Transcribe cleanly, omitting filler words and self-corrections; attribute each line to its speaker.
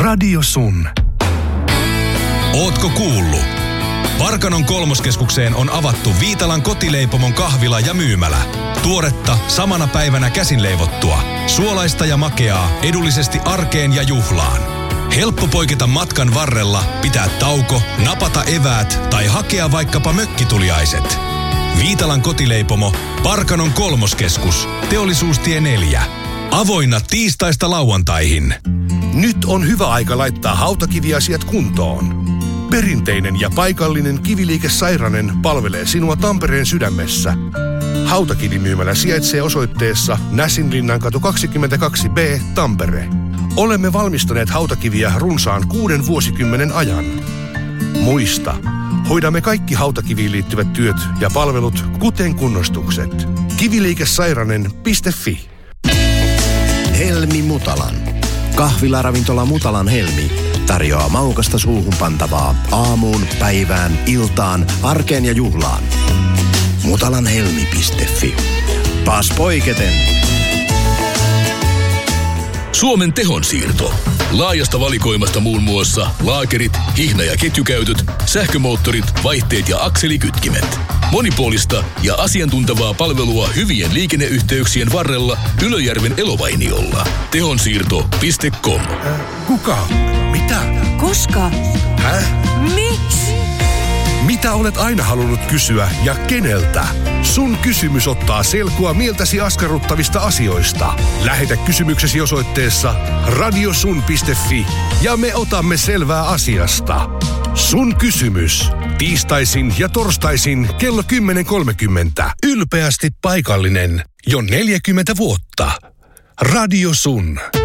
Speaker 1: Radio Sun.
Speaker 2: Ootko kuullut? Parkanon Kolmoskeskukseen on avattu Viitalan kotileipomon kahvila ja myymälä. Tuoretta, samana päivänä käsin leivottua. Suolaista ja makeaa, edullisesti arkeen ja juhlaan. Helppo poiketa matkan varrella, pitää tauko, napata eväät tai hakea vaikkapa mökkituliaiset. Viitalan kotileipomo, Parkanon Kolmoskeskus, Teollisuustie 4. Avoinna tiistaista lauantaihin.
Speaker 1: Nyt on hyvä aika laittaa hautakiviasiat kuntoon. Perinteinen ja paikallinen Kiviliike Sairanen palvelee sinua Tampereen sydämessä. Hautakivimyymälä sijaitsee osoitteessa Näsinlinnankatu 22B, Tampere. Olemme valmistaneet hautakiviä runsaan 6 vuosikymmenen ajan. Muista, hoidamme kaikki hautakiviin liittyvät työt ja palvelut, kuten kunnostukset. Kiviliikesairanen.fi.
Speaker 3: Helmi Mutalan. Kahvilaravintola Mutalan Helmi tarjoaa maukasta suuhun pantavaa aamuun, päivään, iltaan, arkeen ja juhlaan. Mutalanhelmi.fi. Pas poiketen.
Speaker 4: Suomen tehonsiirto. Laajasta valikoimasta muun muassa laakerit, hihna- ja ketjukäytöt, sähkömoottorit, vaihteet ja akselikytkimet. Monipuolista ja asiantuntevaa palvelua hyvien liikenneyhteyksien varrella Ylöjärven Elovainiolla. Tehonsiirto.com.
Speaker 1: Kuka? Mitä?
Speaker 5: Koska? Miksi?
Speaker 1: Mitä olet aina halunnut kysyä ja keneltä? Sun kysymys ottaa selkoa mieltäsi askarruttavista asioista. Lähetä kysymyksesi osoitteessa radiosun.fi ja me otamme selvää asiasta. Sun kysymys. Tiistaisin ja torstaisin kello 10.30. Ylpeästi paikallinen. Jo 40 vuotta. Radio Sun.